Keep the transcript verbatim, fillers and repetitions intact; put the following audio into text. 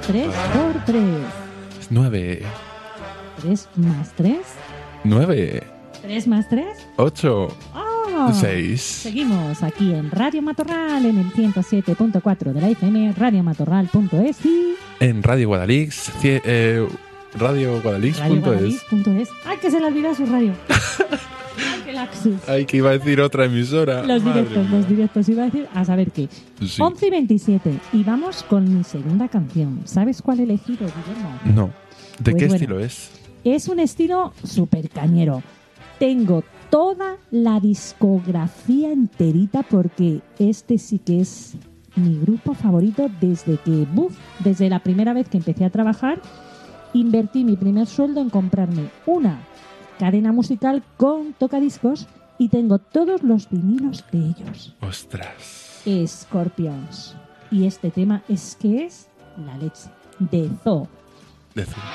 tres por tres. nueve. tres más tres. nueve. tres más tres. ocho. ¡Oh! seis. Seguimos aquí en Radio Matorral, en el ciento siete punto cuatro de la F M, radiomatorral punto es y... En Radio Guadalix, cie- eh, radio guadalix punto es. radio guadalix punto es. ¡Ay, que se le olvidó su radio! ¡Ay, qué laxus! Ay, que iba a decir otra emisora. Los Madre directos, mía. los directos. Iba a decir, a saber qué. Sí. once y veintisiete. Y vamos con mi segunda canción. ¿Sabes cuál he elegido, Guillermo? No. ¿De Pues qué bueno. estilo es? Es un estilo súper cañero. Tengo toda la discografía enterita porque este sí que es mi grupo favorito desde que, buf, desde la primera vez que empecé a trabajar, invertí mi primer sueldo en comprarme una cadena musical con tocadiscos y tengo todos los vinilos de ellos. Ostras. Scorpions. Y este tema es que es la leche de Zoo. De Zoo.